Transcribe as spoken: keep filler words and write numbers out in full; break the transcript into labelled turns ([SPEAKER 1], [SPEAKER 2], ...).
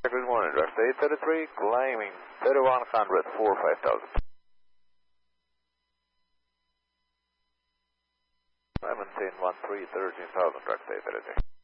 [SPEAKER 1] Good morning, Drax eight thirty-three, climbing thirty-one hundred, four five thousand. I maintain one three, thirteen thousand, Drax eight thirty-three.